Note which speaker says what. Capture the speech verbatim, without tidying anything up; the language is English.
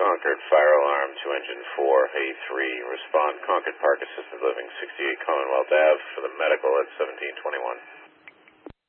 Speaker 1: Concord, fire alarm to engine four A three. Respond Concord Park Assisted Living, sixty-eight Commonwealth Avenue for the medical at seventeen twenty-one.